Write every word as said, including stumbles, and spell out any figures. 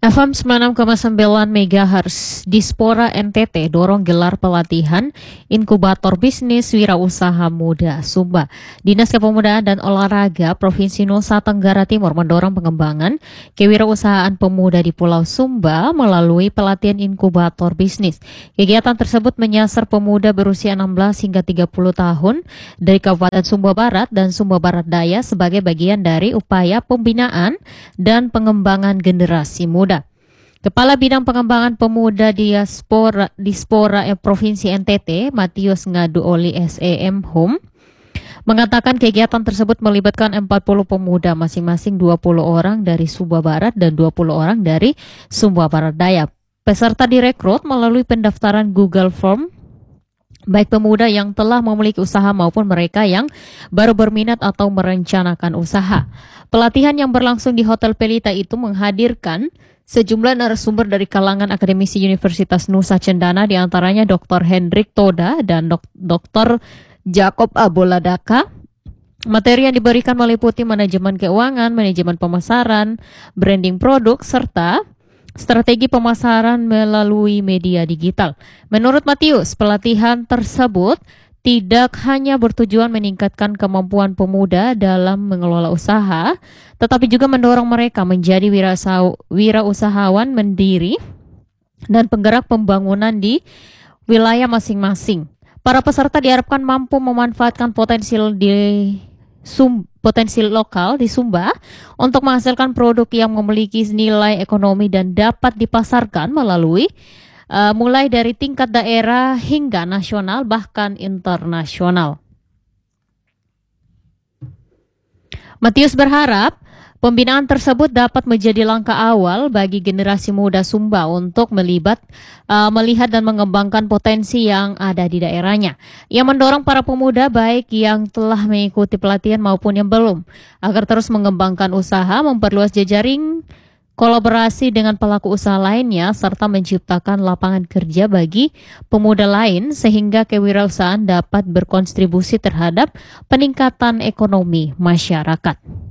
F M sembilan puluh enam koma sembilan MHz Dispora N T T dorong gelar pelatihan inkubator bisnis wirausaha muda Sumba. Dinas Kepemudaan dan Olahraga Provinsi Nusa Tenggara Timur mendorong pengembangan kewirausahaan pemuda di Pulau Sumba melalui pelatihan inkubator bisnis. Kegiatan tersebut menyasar pemuda berusia enam belas hingga tiga puluh tahun dari Kabupaten Sumba Barat dan Sumba Barat Daya sebagai bagian dari upaya pembinaan dan pengembangan generasi muda. Kepala Bidang Pengembangan Pemuda Diaspora Dispora eh, Provinsi N T T, Matius Ngadu Oli S E M Hum, mengatakan kegiatan tersebut melibatkan empat puluh pemuda, masing-masing dua puluh orang dari Sumba Barat dan dua puluh orang dari Sumba Barat Daya. Peserta direkrut melalui pendaftaran Google Form, baik pemuda yang telah memiliki usaha maupun mereka yang baru berminat atau merencanakan usaha. Pelatihan yang berlangsung di Hotel Pelita itu menghadirkan sejumlah narasumber dari kalangan akademisi Universitas Nusa Cendana, diantaranya doktor Hendrik Toda dan doktor Jacob Aboladaka. Materi yang diberikan meliputi manajemen keuangan, manajemen pemasaran, branding produk, serta strategi pemasaran melalui media digital. Menurut Matius, pelatihan tersebut tidak hanya bertujuan meningkatkan kemampuan pemuda dalam mengelola usaha, tetapi juga mendorong mereka menjadi wirausahawan mandiri dan penggerak pembangunan di wilayah masing-masing. Para peserta diharapkan mampu memanfaatkan potensial di sum, potensi lokal di Sumba untuk menghasilkan produk yang memiliki nilai ekonomi dan dapat dipasarkan melalui Uh, mulai dari tingkat daerah hingga nasional bahkan internasional. Matius berharap pembinaan tersebut dapat menjadi langkah awal bagi generasi muda Sumba untuk melibat, uh, melihat dan mengembangkan potensi yang ada di daerahnya. Ia mendorong para pemuda baik yang telah mengikuti pelatihan maupun yang belum agar terus mengembangkan usaha, memperluas jejaring kolaborasi dengan pelaku usaha lainnya, serta menciptakan lapangan kerja bagi pemuda lain sehingga kewirausahaan dapat berkontribusi terhadap peningkatan ekonomi masyarakat.